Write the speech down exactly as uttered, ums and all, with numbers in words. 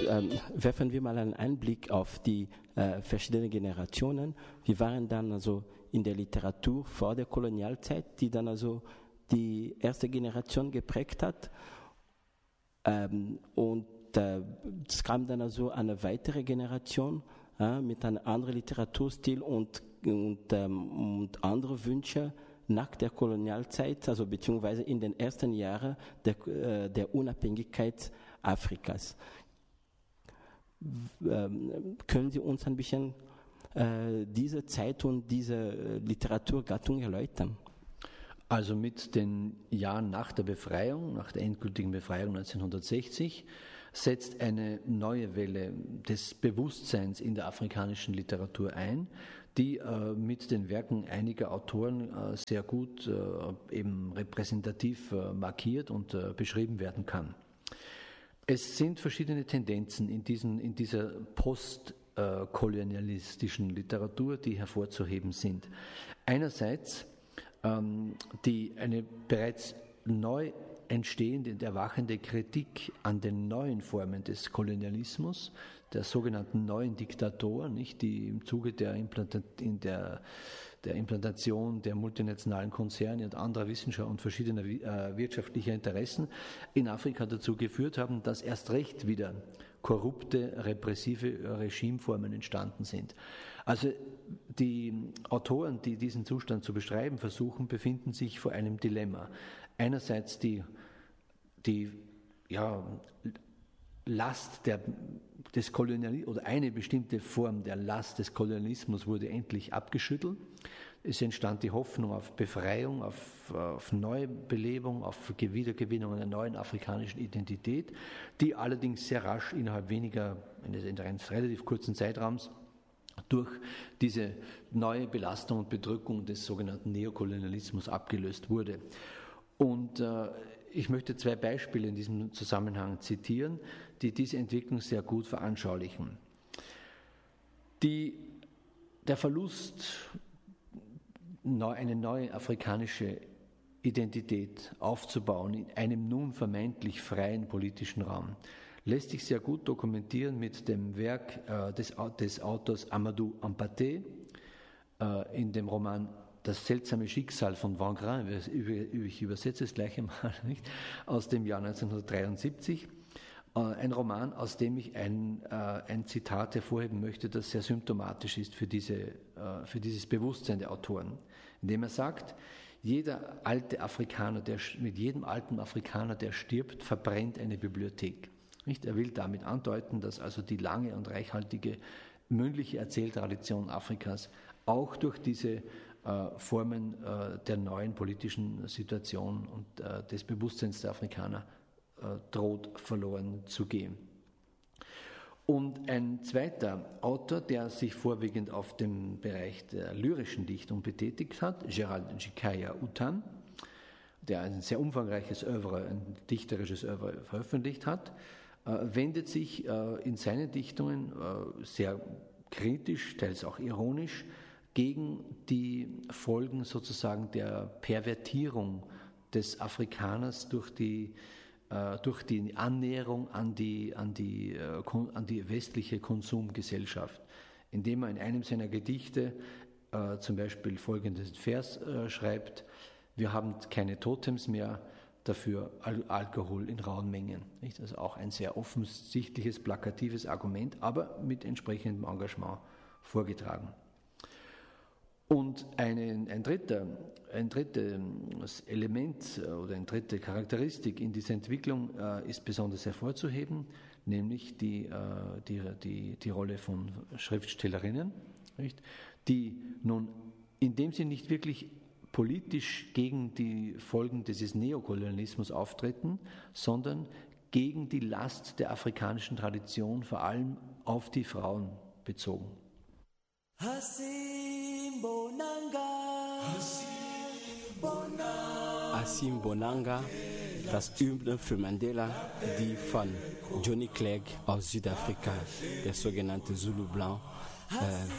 ähm, werfen wir mal einen Einblick auf die äh, verschiedenen Generationen. Wir waren dann also in der Literatur vor der Kolonialzeit, die dann also die erste Generation geprägt hat. Ähm, und äh, es kam dann also eine weitere Generation äh, mit einem anderen Literaturstil und, und, ähm, und andere Wünsche nach der Kolonialzeit, also beziehungsweise in den ersten Jahren der, äh, der Unabhängigkeit Afrikas. Ähm, können Sie uns ein bisschen äh, diese Zeit und diese Literaturgattung erläutern? Also mit den Jahren nach der Befreiung, nach der endgültigen Befreiung neunzehnhundertsechzig, setzt eine neue Welle des Bewusstseins in der afrikanischen Literatur ein, die äh, mit den Werken einiger Autoren äh, sehr gut äh, eben repräsentativ äh, markiert und äh, beschrieben werden kann. Es sind verschiedene Tendenzen in, diesen, in dieser postkolonialistischen Literatur, die hervorzuheben sind. Einerseits ähm, die eine bereits neu entstehende und erwachende Kritik an den neuen Formen des Kolonialismus, der sogenannten neuen Diktatoren, nicht, die im Zuge der, Implantat, in der, der Implantation der multinationalen Konzerne und anderer Wissenschaft und verschiedener äh, wirtschaftlicher Interessen in Afrika dazu geführt haben, dass erst recht wieder korrupte, repressive Regimeformen entstanden sind. Also die Autoren, die diesen Zustand zu beschreiben versuchen, befinden sich vor einem Dilemma. Einerseits die, die ja, Last der, des Kolonialismus oder eine bestimmte Form der Last des Kolonialismus wurde endlich abgeschüttelt. Es entstand die Hoffnung auf Befreiung, auf, auf Neubelebung, auf Wiedergewinnung einer neuen afrikanischen Identität, die allerdings sehr rasch innerhalb weniger, eines relativ kurzen Zeitraums, durch diese neue Belastung und Bedrückung des sogenannten Neokolonialismus abgelöst wurde. Und äh, ich möchte zwei Beispiele in diesem Zusammenhang zitieren, die diese Entwicklung sehr gut veranschaulichen. Die, der Verlust, eine neue afrikanische Identität aufzubauen in einem nun vermeintlich freien politischen Raum, lässt sich sehr gut dokumentieren mit dem Werk äh, des, des Autors Amadou Hampâté äh, in dem Roman Das seltsame Schicksal von Wangrain, ich übersetze es gleich einmal, nicht, aus dem Jahr neunzehnhundertdreiundsiebzig. Ein Roman, aus dem ich ein, ein Zitat hervorheben möchte, das sehr symptomatisch ist für, diese, für dieses Bewusstsein der Autoren, indem er sagt, jeder alte Afrikaner, der, mit jedem alten Afrikaner, der stirbt, verbrennt eine Bibliothek. Nicht? Er will damit andeuten, dass also die lange und reichhaltige mündliche Erzähltradition Afrikas auch durch diese äh, Formen äh, der neuen politischen Situation und äh, des Bewusstseins der Afrikaner äh, droht verloren zu gehen. Und ein zweiter Autor, der sich vorwiegend auf dem Bereich der lyrischen Dichtung betätigt hat, Gerald Njikaya Utan, der ein sehr umfangreiches Oeuvre, ein dichterisches Oeuvre veröffentlicht hat, äh, wendet sich äh, in seinen Dichtungen äh, sehr kritisch, teils auch ironisch, gegen die Folgen sozusagen der Pervertierung des Afrikaners durch die, äh, durch die Annäherung an die, an, die, äh, an die westliche Konsumgesellschaft, indem er in einem seiner Gedichte äh, zum Beispiel folgenden Vers äh, schreibt: Wir haben keine Totems mehr, dafür Al- Alkohol in rauen Mengen. Nicht? Also auch ein sehr offensichtliches, plakatives Argument, aber mit entsprechendem Engagement vorgetragen. Und eine, ein, dritter, ein drittes Element oder eine dritte Charakteristik in dieser Entwicklung äh, ist besonders hervorzuheben, nämlich die, äh, die, die, die Rolle von Schriftstellerinnen, nicht? Die nun, indem sie nicht wirklich politisch gegen die Folgen dieses Neokolonialismus auftreten, sondern gegen die Last der afrikanischen Tradition, vor allem auf die Frauen bezogen. Hassim Bonanga, Hassim Bonanga, das Hymne für Mandela, die von Johnny Clegg aus Südafrika, der sogenannte Zulu Blanc, äh,